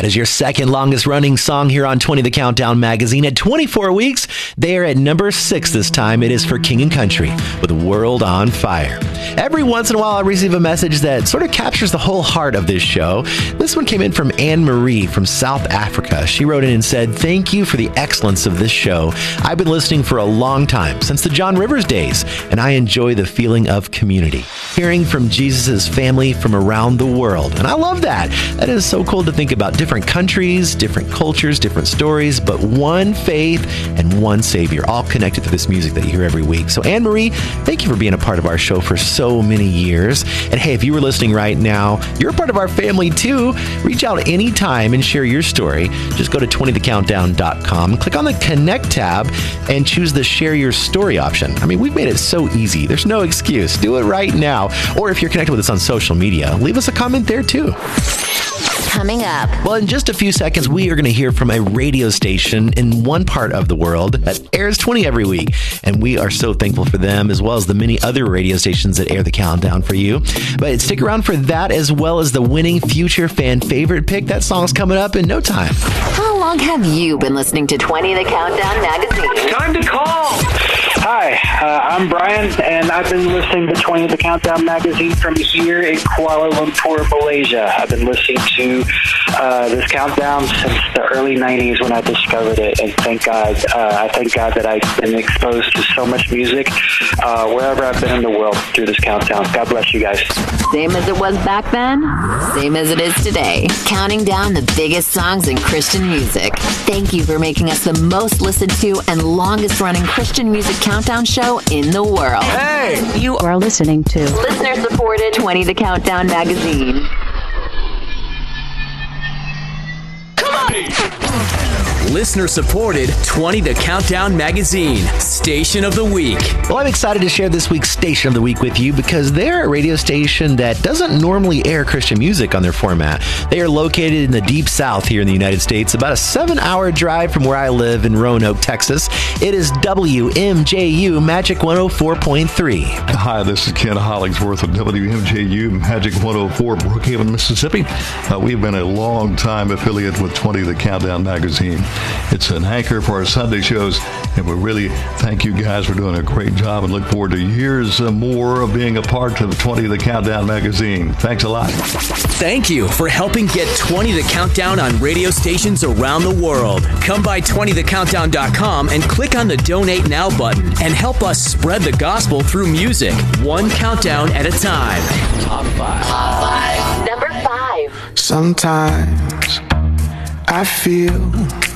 That is your second longest running song here on 20 The Countdown magazine. At 24 weeks, they are at number 6 this time. It is for King and Country with World on Fire. Every once in a while, I receive a message that sort of captures the whole heart of this show. This one came in from Anne Marie from South Africa. She wrote in and said, "Thank you for the excellence of this show. I've been listening for a long time, since the John Rivers days, and I enjoy the feeling of community. Hearing from Jesus' family from around the world." And I love that. That is so cool to think about different countries, different cultures, different stories, but one faith and one Savior, all connected to this music that you hear every week. So Anne Marie, thank you for being a part of our show for so many years. And hey, if you were listening right now, you're a part of our family too. Reach out anytime and share your story. Just go to 20thecountdown.com, click on the Connect tab, and choose the Share Your Story option. I mean, we've made it so easy. There's no excuse. Do it right now. Or if you're connected with us on social media, leave us a comment there too. Coming up. Well, in just a few seconds, we are going to hear from a radio station in one part of the world that airs 20 every week. And we are so thankful for them, as well as the many other radio stations that air the countdown for you. But stick around for that, as well as the winning future fan favorite pick. That song's coming up in no time. How long have you been listening to 20 The Countdown magazine? Time to call! Hi, I'm Brian, and I've been listening to 20 The Countdown magazine from here in Kuala Lumpur, Malaysia. I've been listening to this countdown since the early 90s when I discovered it, and thank God. I thank God that I've been exposed to so much music wherever I've been in the world through this countdown. God bless you guys. Same as it was back then, same as it is today. Counting down the biggest songs in Christian music. Thank you for making us the most listened to and longest running Christian music countdown show in the world. Hey! You are listening to listener-supported 20 The Countdown magazine. Come on! Listener-supported 20 The Countdown magazine, Station of the Week. Well, I'm excited to share this week's Station of the Week with you because they're a radio station that doesn't normally air Christian music on their format. They are located in the Deep South here in the United States, about a 7-hour drive from where I live in Roanoke, Texas. It is WMJU Magic 104.3. Hi, this is Ken Hollingsworth of WMJU Magic 104, Brookhaven, Mississippi. We've been a long-time affiliate with 20 The Countdown magazine. It's an anchor for our Sunday shows, and we really thank you guys for doing a great job and look forward to years more of being a part of 20 The Countdown magazine. Thanks a lot. Thank you for helping get 20 The Countdown on radio stations around the world. Come by 20thecountdown.com and click on the Donate Now button and help us spread the gospel through music, one countdown at a time. Top 5. Number 5. Sometimes I feel